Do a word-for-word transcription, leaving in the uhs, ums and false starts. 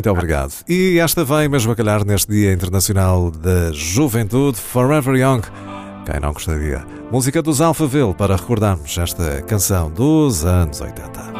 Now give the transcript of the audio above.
Muito obrigado. E esta vem mesmo a calhar neste Dia Internacional da Juventude, Forever Young. Quem não gostaria? Música dos Alphaville para recordarmos esta canção dos anos oitenta.